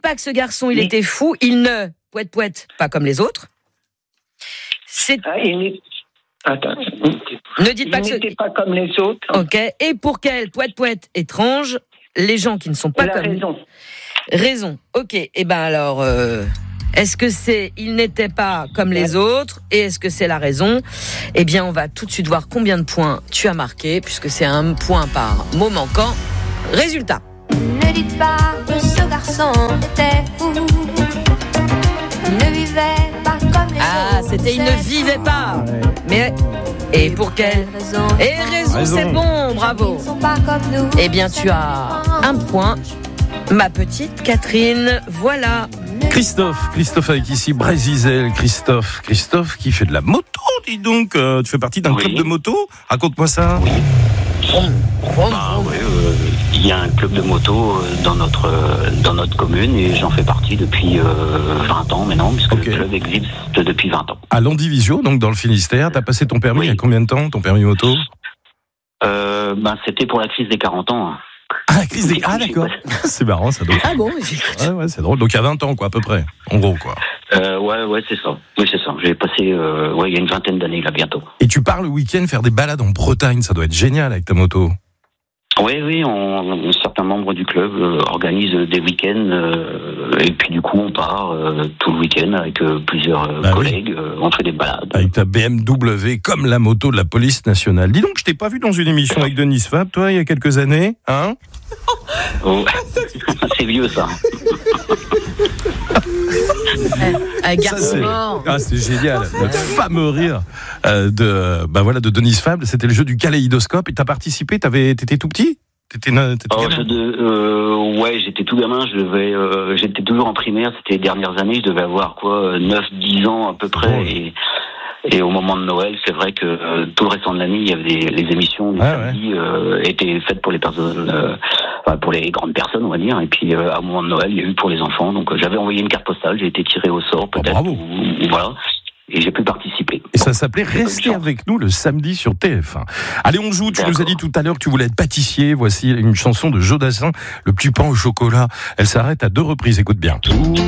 pas que ce garçon, il était fou. Il ne poète pas comme les autres. Attends. Ne dites pas que il n'était pas comme les autres. Ok. Et pour quel poète étrange, les gens qui ne sont pas comme... Raison. Ok. Eh ben alors, est-ce que c'est il n'était pas comme les autres et est-ce que c'est la raison ? Eh bien, on va tout de suite voir combien de points tu as marqué puisque c'est un point par mot manquant. Résultat. Ne dites pas que ce garçon était fou. Ne vivait pas comme les autres. C'était il ne vivait pas. Mais et pour quelle raison ? Et raison, c'est bon, bravo. Ils ne sont pas comme nous. Eh bien, tu as un point, ma petite Catherine. Voilà. Christophe avec ici Brézizel. Christophe qui fait de la moto, dis donc. Tu fais partie d'un club de moto ? Raconte-moi ça. Oui. Il y a un club de moto dans notre commune et j'en fais partie depuis 20 ans maintenant, puisque le club existe depuis 20 ans. À Landivisio, donc dans le Finistère, t'as passé ton permis il y a combien de temps, ton permis moto ? C'était pour la crise des 40 ans. Ah, la crise des... Ah, d'accord. C'est marrant, ça. Donc... Ah bon, ouais, c'est drôle. Donc, il y a 20 ans, quoi, à peu près. En gros, quoi. Ouais, c'est ça. Oui, c'est ça. J'ai passé, il y a une vingtaine d'années, là, bientôt. Et tu pars le week-end faire des balades en Bretagne. Ça doit être génial avec ta moto. Oui, certains membres du club organisent des week-ends et puis du coup on part tout le week-end avec plusieurs collègues, on fait des balades. Avec ta BMW comme la moto de la police nationale. Dis donc, je t'ai pas vu dans une émission avec Denis Fab, toi, il y a quelques années, hein ? Oh, c'est vieux ça. C'est génial. Le fameux rire de Denis Fab, c'était le jeu du kaléidoscope. Et t'as participé, t'étais tout petit ? J'étais tout gamin, j'étais toujours en primaire, c'était les dernières années, je devais avoir 9-10 ans à peu près. Et au moment de Noël, c'est vrai que tout le restant de l'année, il y avait les émissions du samedi étaient faites pour les personnes, pour les grandes personnes, on va dire. Et puis, à un moment de Noël, il y a eu pour les enfants. Donc, j'avais envoyé une carte postale, j'ai été tiré au sort, peut-être. Bravo. Voilà. Et j'ai pu participer. Et ça s'appelait Restez avec nous le samedi sur TF1. Allez, on joue. Tu nous as dit tout à l'heure que tu voulais être pâtissier. Voici une chanson de Joe Dassin, Le petit pain au chocolat. Elle s'arrête à 2 reprises. Écoute bien.